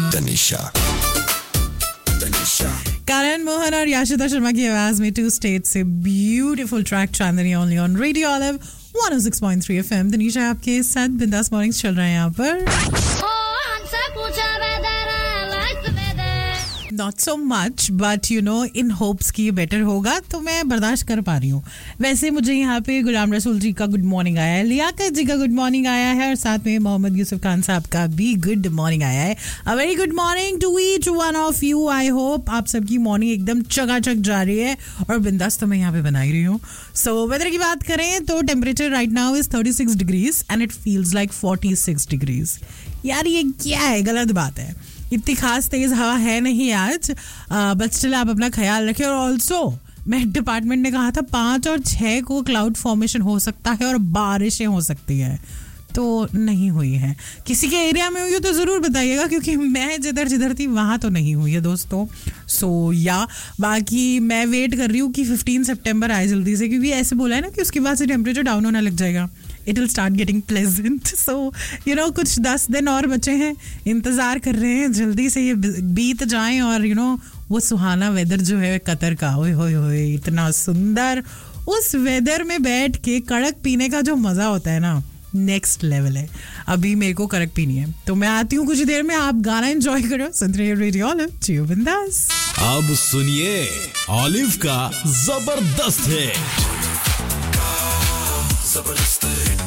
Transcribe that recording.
Tanisha. करण मोहन और याशिता शर्मा की आवाज में टू स्टेट से beautiful track Chandni only on radio olive 106.3 FM. Tanisha आपके साथ बिंदास मॉर्निंग्स चल रहे हैं यहाँ पर। Not so much but you know in hopes कि ये बेटर होगा तो मैं बर्दाश्त कर पा रही हूँ। वैसे मुझे यहाँ पे गुलाम रसूल जी का गुड मॉर्निंग आया है, लियाकत जी का गुड मॉर्निंग आया है और साथ में मोहम्मद यूसुफ खान साहब का भी गुड मॉर्निंग आया है। A very good morning to each one of you. I hope आप सबकी मॉर्निंग एकदम चकाचक जा रही है और बिंदास तो मैं यहाँ पे बना ही रही हूँ। सो वेदर की बात करें तो temperature right now is 36 degrees and it feels like 46 degrees. यार ये क्या है, गलत बात है। इतनी खास तेज हवा है नहीं आज, बट स्टिल आप अपना ख्याल रखें। और ऑल्सो मेट डिपार्टमेंट ने कहा था 5 और 6 को क्लाउड फॉर्मेशन हो सकता है और बारिशें हो सकती है, तो नहीं हुई है। किसी के एरिया में हुई हो तो ज़रूर बताइएगा, क्योंकि मैं जिधर थी वहाँ तो नहीं हुई है दोस्तों। सो या बाकी मैं वेट कर रही हूँ कि 15 सितंबर आए जल्दी से, क्योंकि ऐसे बोला है ना कि उसके बाद से टेम्परेचर डाउन होने लग जाएगा। It will start getting pleasant. So you know कुछ 10 दिन और बचे हैं, इंतज़ार कर रहे हैं जल्दी से ये बीत जाएं और यू नो वो सुहाना वेदर जो है कतर का, ओए होए होए इतना सुंदर, उस वेदर में बैठ के कड़क पीने का जो मज़ा होता है ना, नेक्स्ट लेवल है। अभी मेरे को कड़क पीनी है तो मैं आती हूँ कुछ देर में। आप गाना एंजॉय करो, सुन रहे रेडियो ऑलिव, जियो बिंदास। अब सुनिए ऑलिव का जबरदस्त है।